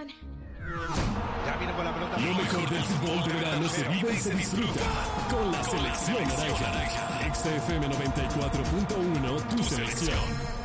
Esteban. Ya viene con la pelota. Lo mejor del fútbol de verano se vive y se disfruta con la selección naranja. XFM 94.1, tu selección.